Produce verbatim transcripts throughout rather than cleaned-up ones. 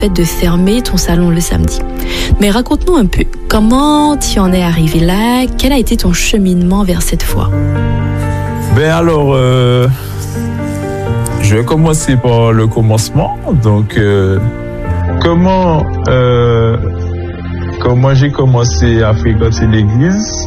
fait de fermer ton salon le samedi. Mais raconte-nous un peu, comment tu en es arrivé là? Quel a été ton cheminement vers cette foi? Ben alors, euh, je vais commencer par le commencement. Donc, euh, comment, euh, comment j'ai commencé à fréquenter l'église?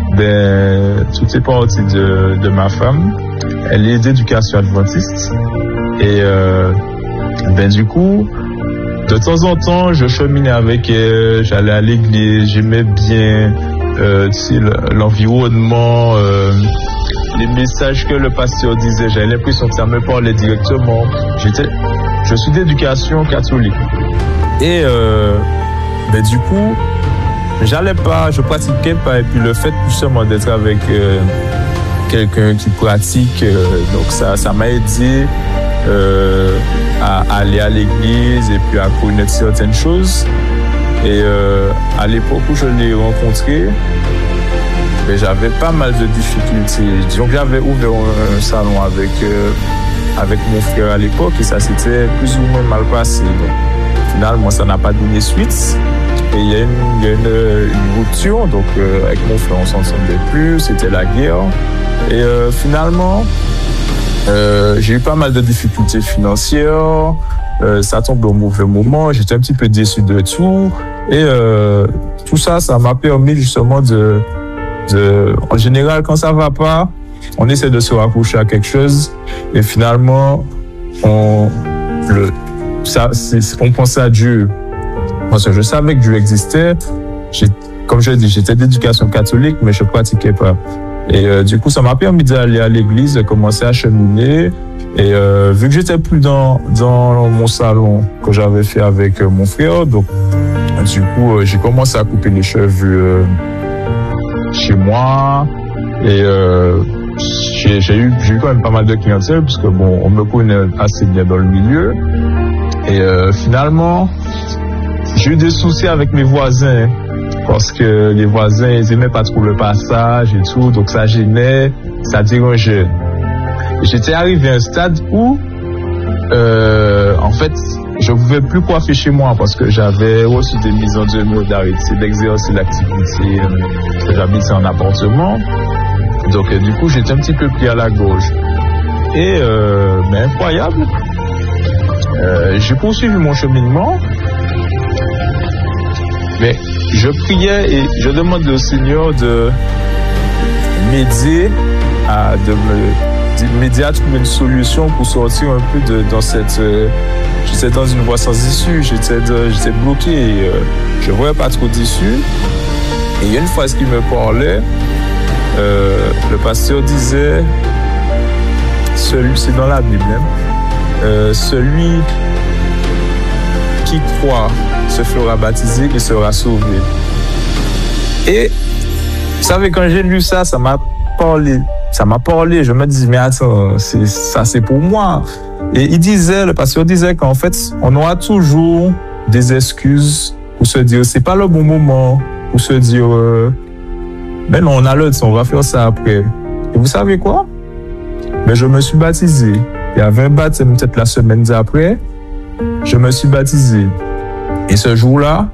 Ben, tout est parti de, de ma femme. Elle est d'éducation adventiste. Et euh, ben du coup, de temps en temps, je cheminais avec elle, j'allais à l'église, j'aimais bien euh, tu sais, l'environnement, euh, les messages que le pasteur disait. J'avais l'impression que ça me parlait directement. J'étais, je suis d'éducation catholique. Et euh, ben du coup, j'allais pas, je pratiquais pas. Et puis le fait justement d'être avec euh, quelqu'un qui pratique, euh, donc ça, ça m'a aidé euh, à aller à l'église et puis à connaître certaines choses. Et euh, à l'époque où je l'ai rencontré, ben, j'avais pas mal de difficultés. Disons que j'avais ouvert un, un salon avec euh, avec mon frère à l'époque et ça s'était plus ou moins mal passé. Donc, finalement, ça n'a pas donné suite. Et il y a une, il y a une, une rupture, donc euh, avec mon frère, on s'entendait plus, c'était la guerre. Et euh, finalement, euh, j'ai eu pas mal de difficultés financières, euh, ça tombait au mauvais moment, j'étais un petit peu déçu de tout. Et euh, tout ça, ça m'a permis justement de, de... En général, quand ça va pas, on essaie de se raccrocher à quelque chose. Et finalement, on, le, ça, c'est, on pensait à Dieu. Parce que je savais que Dieu existait. J'ai, comme je l'ai dit, j'étais d'éducation catholique, mais je pratiquais pas. Et euh, du coup, ça m'a permis d'aller à l'église, de commencer à cheminer. Et euh, vu que j'étais plus dans, dans mon salon que j'avais fait avec euh, mon frère, donc du coup, euh, j'ai commencé à couper les cheveux euh, chez moi. Et euh, j'ai, j'ai, eu, j'ai eu quand même pas mal de clientèle, parce que bon, on me connaît assez bien dans le milieu. Et euh, finalement, j'ai eu des soucis avec mes voisins, parce que les voisins, ils aimaient pas trop le passage et tout, donc ça gênait, ça dérangeait. J'étais arrivé à un stade où, euh, en fait, je pouvais plus coiffer chez moi parce que j'avais reçu des mises en demeure d'arrêter d'exercer l'activité, parce que j'habitais en appartement. Donc, euh, du coup, j'étais un petit peu pris à la gorge. Et, euh, mais incroyable, euh, j'ai poursuivi mon cheminement. Mais je priais et je demandais au Seigneur de m'aider à, de me, m'aider à trouver une solution pour sortir un peu de, dans cette, euh, j'étais dans une voie sans issue, j'étais, de, j'étais bloqué et euh, je ne voyais pas trop d'issue. Et il y a une phrase qui me parlait, euh, le pasteur disait, celui, c'est dans la Bible, hein, euh, celui qui croit se fera baptiser et sera sauvé. Et vous savez, quand j'ai lu ça, ça m'a parlé. Ça m'a parlé. Je me dis, mais attends, c'est, ça c'est pour moi. Et il disait, le pasteur disait qu'en fait, on aura toujours des excuses pour se dire, c'est pas le bon moment, pour se dire, euh, mais non, on a le temps, on va faire ça après. Et vous savez quoi? Mais je me suis baptisé. Il y avait un baptême peut-être la semaine d'après. Je me suis baptisé. Et ce jour-là,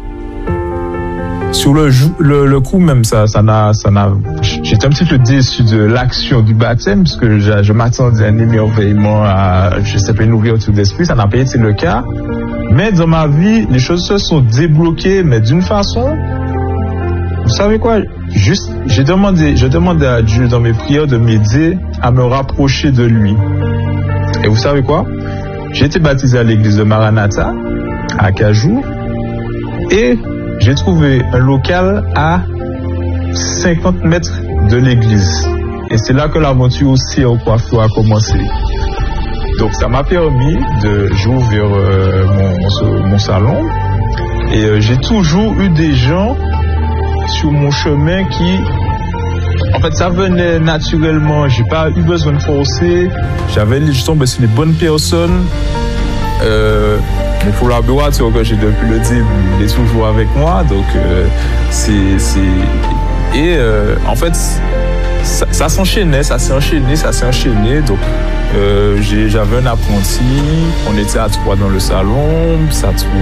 sur le, le, le coup même, ça, ça n'a, ça n'a, j'étais un petit peu déçu de l'action du baptême, parce que je, je m'attendais à un émerveillement, à, je sais pas, une ouverture d'esprit, ça n'a pas été le cas. Mais dans ma vie, les choses se sont débloquées, mais d'une façon, vous savez quoi, juste, j'ai demandé, je demandais à Dieu dans mes prières de m'aider à me rapprocher de lui. Et vous savez quoi? J'ai été baptisé à l'église de Maranatha, à Cajou, et j'ai trouvé un local à cinquante mètres de l'église. Et c'est là que l'aventure aussi au coiffeur a commencé. Donc ça m'a permis de, j'ai ouvert euh, mon, mon salon, et euh, j'ai toujours eu des gens sur mon chemin qui, en fait, ça venait naturellement. J'ai pas eu besoin de forcer. J'avais, je tombais sur les bonnes personnes. Euh, mon collaborateur que j'ai depuis le début, il est toujours avec moi. Donc, euh, c'est, c'est, et euh, en fait, ça, ça s'enchaînait, ça s'est enchaîné, ça s'est enchaîné. Donc, euh, j'avais un apprenti, on était à trois dans le salon, ça